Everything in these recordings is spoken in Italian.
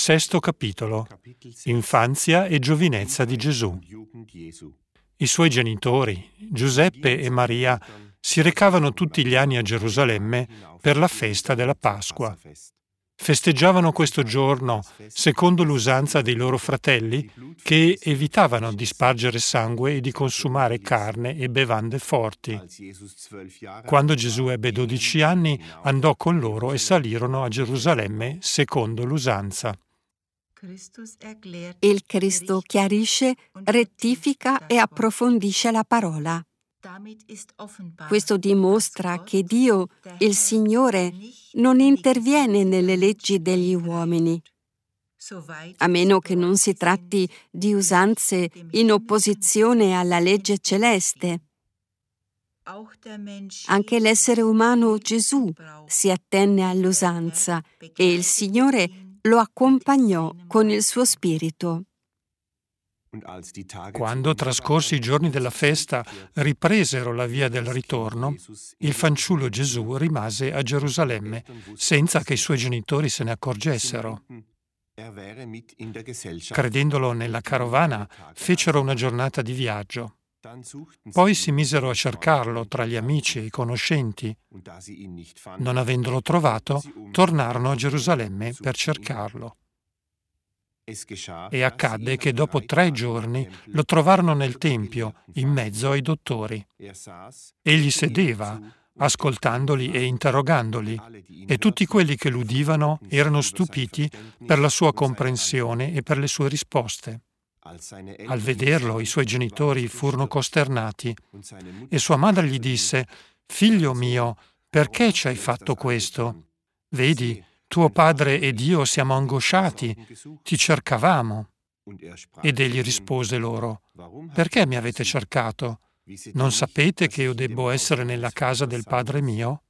Sesto capitolo. Infanzia e giovinezza di Gesù. I suoi genitori, Giuseppe e Maria, si recavano tutti gli anni a Gerusalemme per la festa della Pasqua. Festeggiavano questo giorno secondo l'usanza dei loro fratelli, che evitavano di spargere sangue e di consumare carne e bevande forti. Quando Gesù ebbe 12 anni, andò con loro e salirono a Gerusalemme secondo l'usanza. Il Cristo chiarisce, rettifica e approfondisce la parola. Questo dimostra che Dio, il Signore, non interviene nelle leggi degli uomini, a meno che non si tratti di usanze in opposizione alla legge celeste. Anche l'essere umano Gesù si attenne all'usanza e il Signore lo accompagnò con il suo spirito. Quando trascorsi i giorni della festa ripresero la via del ritorno, il fanciullo Gesù rimase a Gerusalemme senza che i suoi genitori se ne accorgessero. Credendolo nella carovana, fecero una giornata di viaggio. Poi si misero a cercarlo tra gli amici e i conoscenti. Non avendolo trovato, tornarono a Gerusalemme per cercarlo. E accadde che dopo 3 giorni lo trovarono nel Tempio, in mezzo ai dottori. Egli sedeva, ascoltandoli e interrogandoli, e tutti quelli che l'udivano erano stupiti per la sua comprensione e per le sue risposte. Al vederlo, i suoi genitori furono costernati, e sua madre gli disse: «Figlio mio, perché ci hai fatto questo? Vedi, tuo padre ed io siamo angosciati, ti cercavamo». Ed egli rispose loro: «Perché mi avete cercato? Non sapete che io debbo essere nella casa del Padre mio?»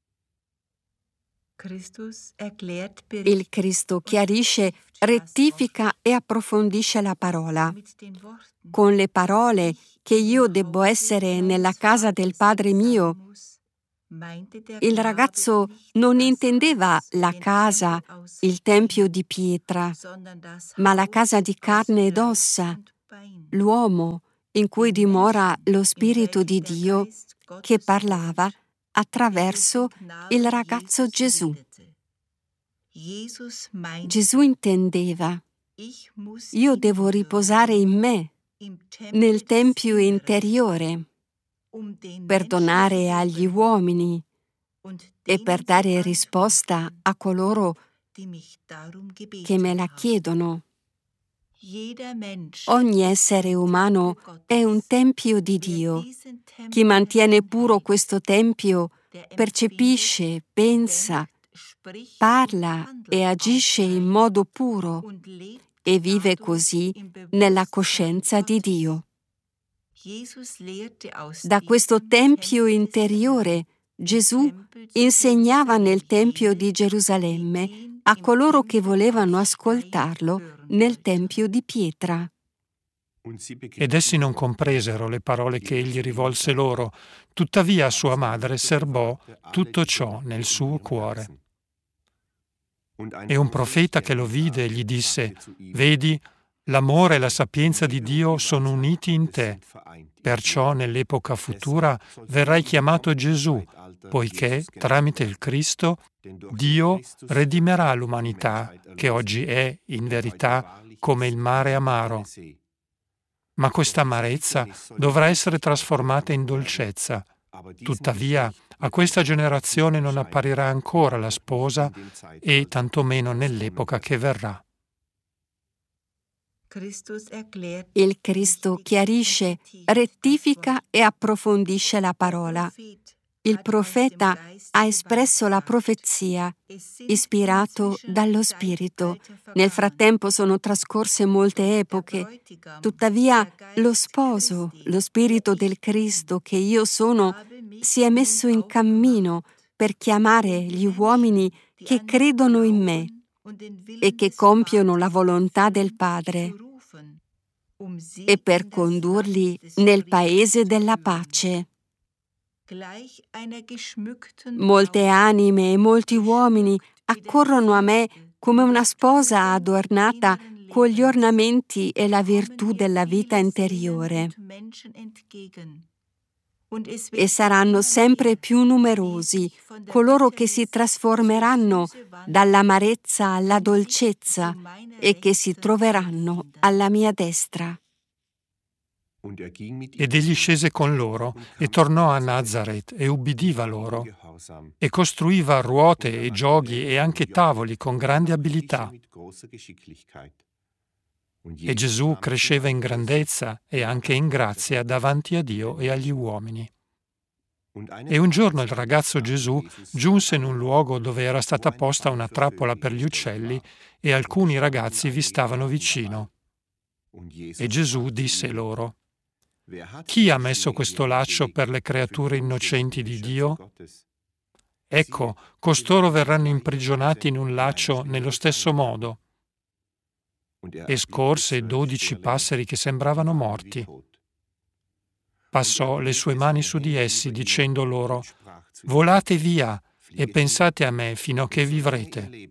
Il Cristo chiarisce, rettifica e approfondisce la parola. Con le parole che io debbo essere nella casa del Padre mio, il ragazzo non intendeva la casa, il tempio di pietra, ma la casa di carne ed ossa, l'uomo in cui dimora lo Spirito di Dio che parlava attraverso il ragazzo Gesù. Gesù intendeva: io devo riposare in me, nel tempio interiore, per donare agli uomini e per dare risposta a coloro che me la chiedono. Ogni essere umano è un tempio di Dio. Chi mantiene puro questo tempio percepisce, pensa, parla e agisce in modo puro e vive così nella coscienza di Dio. Da questo tempio interiore Gesù insegnava nel Tempio di Gerusalemme a coloro che volevano ascoltarlo nel Tempio di pietra. Ed essi non compresero le parole che egli rivolse loro, tuttavia sua madre serbò tutto ciò nel suo cuore. E un profeta che lo vide gli disse: «Vedi, l'amore e la sapienza di Dio sono uniti in te, perciò nell'epoca futura verrai chiamato Gesù, poiché tramite il Cristo Dio redimerà l'umanità che oggi è, in verità, come il mare amaro. Ma questa amarezza dovrà essere trasformata in dolcezza. Tuttavia, a questa generazione non apparirà ancora la sposa e tantomeno nell'epoca che verrà». Il Cristo chiarisce, rettifica e approfondisce la parola. Il profeta ha espresso la profezia, ispirato dallo Spirito. Nel frattempo sono trascorse molte epoche. Tuttavia, lo sposo, lo Spirito del Cristo che io sono, si è messo in cammino per chiamare gli uomini che credono in me e che compiono la volontà del Padre, e per condurli nel paese della pace. Molte anime e molti uomini accorrono a me come una sposa adornata con gli ornamenti e la virtù della vita interiore. E saranno sempre più numerosi coloro che si trasformeranno dall'amarezza alla dolcezza e che si troveranno alla mia destra. Ed egli scese con loro e tornò a Nazaret e ubbidiva loro e costruiva ruote e gioghi e anche tavoli con grande abilità. E Gesù cresceva in grandezza e anche in grazia davanti a Dio e agli uomini. E un giorno il ragazzo Gesù giunse in un luogo dove era stata posta una trappola per gli uccelli e alcuni ragazzi vi stavano vicino. E Gesù disse loro: «Chi ha messo questo laccio per le creature innocenti di Dio? Ecco, costoro verranno imprigionati in un laccio nello stesso modo». E scorse 12 passeri che sembravano morti. Passò le sue mani su di essi, dicendo loro: «Volate via e pensate a me fino a che vivrete».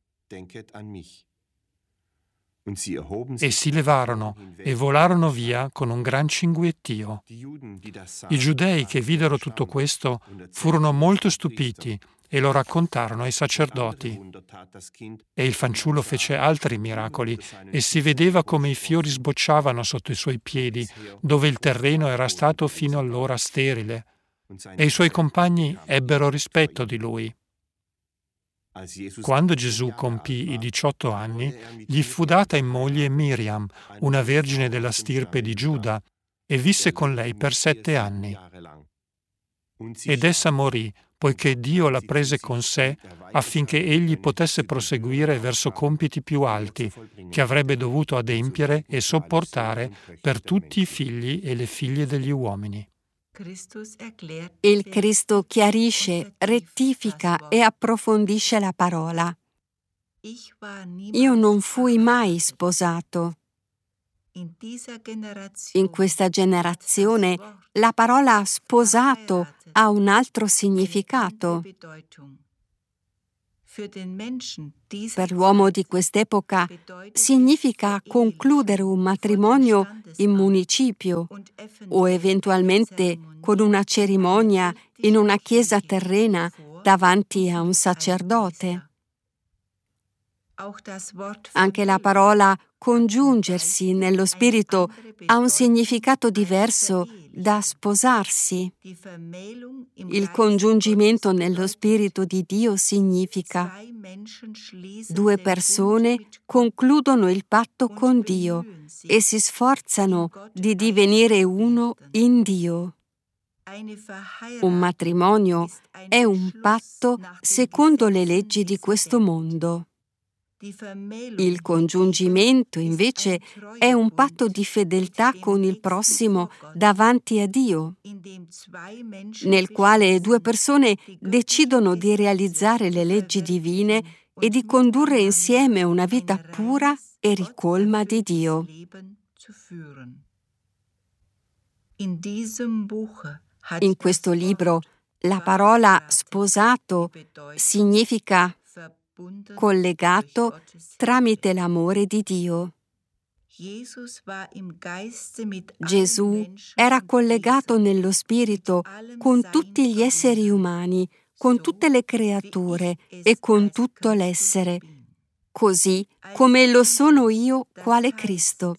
E si levarono e volarono via con un gran cinguettio. I giudei che videro tutto questo furono molto stupiti e lo raccontarono ai sacerdoti. E il fanciullo fece altri miracoli e si vedeva come i fiori sbocciavano sotto i suoi piedi, dove il terreno era stato fino allora sterile. E i suoi compagni ebbero rispetto di lui. Quando Gesù compì i 18 anni, gli fu data in moglie Miriam, una vergine della stirpe di Giuda, e visse con lei per 7 anni. Ed essa morì, poiché Dio la prese con sé affinché egli potesse proseguire verso compiti più alti, che avrebbe dovuto adempiere e sopportare per tutti i figli e le figlie degli uomini. Il Cristo chiarisce, rettifica e approfondisce la parola. Io non fui mai sposato. In questa generazione la parola sposato ha un altro significato. Per l'uomo di quest'epoca significa concludere un matrimonio in municipio o eventualmente con una cerimonia in una chiesa terrena davanti a un sacerdote. Anche la parola congiungersi nello spirito ha un significato diverso da sposarsi. Il congiungimento nello spirito di Dio significa 2 persone concludono il patto con Dio e si sforzano di divenire uno in Dio. Un matrimonio è un patto secondo le leggi di questo mondo. Il congiungimento, invece, è un patto di fedeltà con il prossimo davanti a Dio, nel quale 2 persone decidono di realizzare le leggi divine e di condurre insieme una vita pura e ricolma di Dio. In questo libro, la parola sposato significa collegato tramite l'amore di Dio. Gesù era collegato nello spirito con tutti gli esseri umani, con tutte le creature e con tutto l'essere, così come lo sono io quale Cristo.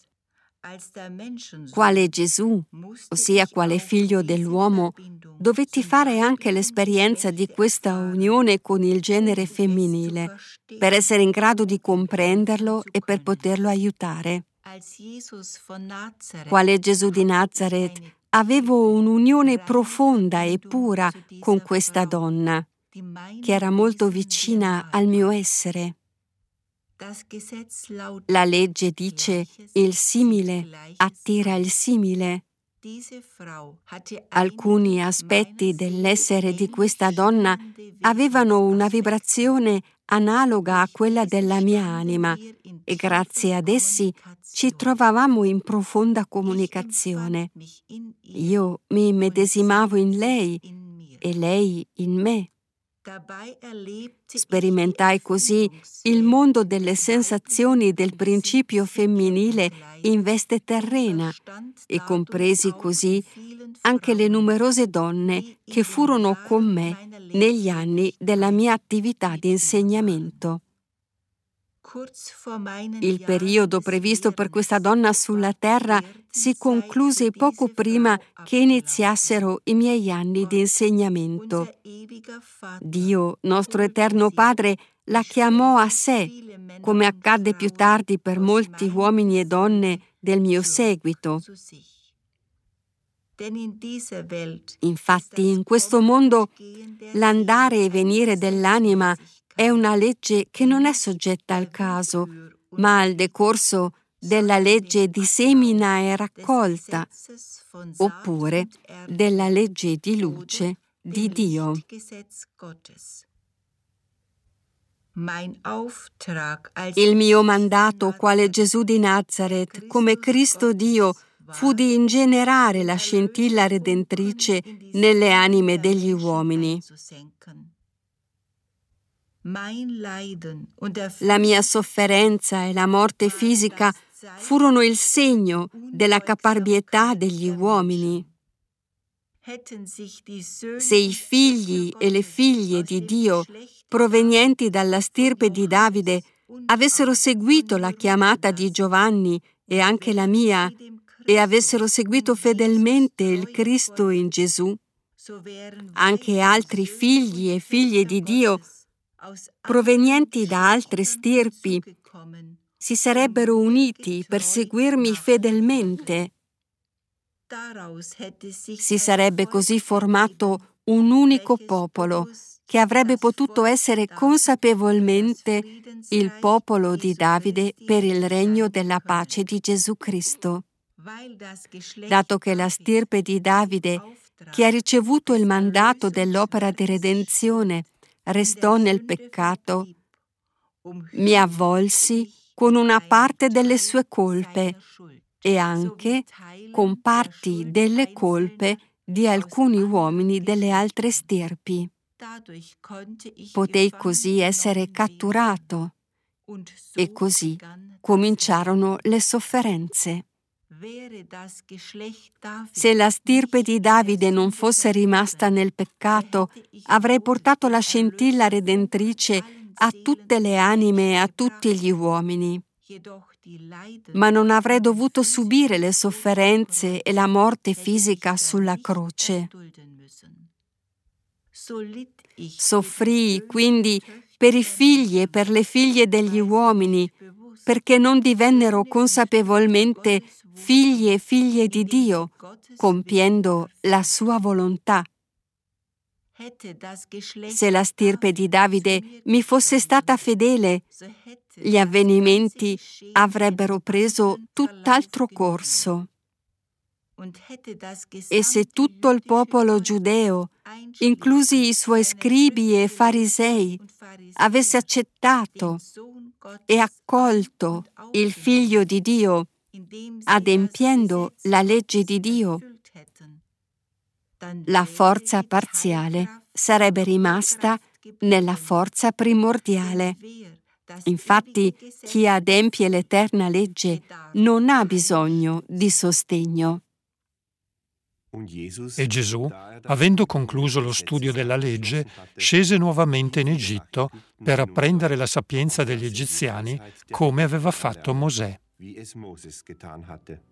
Quale Gesù, ossia quale figlio dell'uomo, dovetti fare anche l'esperienza di questa unione con il genere femminile, per essere in grado di comprenderlo e per poterlo aiutare. Quale Gesù di Nazaret, avevo un'unione profonda e pura con questa donna, che era molto vicina al mio essere. La legge dice: il simile attira il simile. Alcuni aspetti dell'essere di questa donna avevano una vibrazione analoga a quella della mia anima e grazie ad essi ci trovavamo in profonda comunicazione. Io mi immedesimavo in lei e lei in me. Sperimentai così il mondo delle sensazioni del principio femminile in veste terrena e compresi così anche le numerose donne che furono con me negli anni della mia attività di insegnamento. Il periodo previsto per questa donna sulla terra si concluse poco prima che iniziassero i miei anni di insegnamento. Dio, nostro eterno Padre, la chiamò a sé, come accadde più tardi per molti uomini e donne del mio seguito. Infatti, in questo mondo, l'andare e venire dell'anima è una legge che non è soggetta al caso, ma al decorso della legge di semina e raccolta, oppure della legge di luce di Dio. Il mio mandato, quale Gesù di Nazaret, come Cristo Dio, fu di ingenerare la scintilla redentrice nelle anime degli uomini. La mia sofferenza e la morte fisica furono il segno della caparbietà degli uomini. Se i figli e le figlie di Dio, provenienti dalla stirpe di Davide, avessero seguito la chiamata di Giovanni e anche la mia, e avessero seguito fedelmente il Cristo in Gesù, anche altri figli e figlie di Dio, provenienti da altre stirpi, si sarebbero uniti per seguirmi fedelmente. Si sarebbe così formato un unico popolo che avrebbe potuto essere consapevolmente il popolo di Davide per il regno della pace di Gesù Cristo. Dato che la stirpe di Davide, che ha ricevuto il mandato dell'opera di redenzione, restò nel peccato, mi avvolsi con una parte delle sue colpe e anche con parti delle colpe di alcuni uomini delle altre stirpi. Potei così essere catturato e così cominciarono le sofferenze. Se la stirpe di Davide non fosse rimasta nel peccato, avrei portato la scintilla redentrice a tutte le anime e a tutti gli uomini. Ma non avrei dovuto subire le sofferenze e la morte fisica sulla croce. Soffrii quindi per i figli e per le figlie degli uomini, perché non divennero consapevolmente figli e figlie di Dio, compiendo la sua volontà. Se la stirpe di Davide mi fosse stata fedele, gli avvenimenti avrebbero preso tutt'altro corso. E se tutto il popolo giudeo, inclusi i suoi scribi e farisei, avesse accettato e accolto il Figlio di Dio, adempiendo la legge di Dio, la forza parziale sarebbe rimasta nella forza primordiale. Infatti, chi adempie l'eterna legge non ha bisogno di sostegno. E Gesù, avendo concluso lo studio della legge, scese nuovamente in Egitto per apprendere la sapienza degli egiziani come aveva fatto Mosè.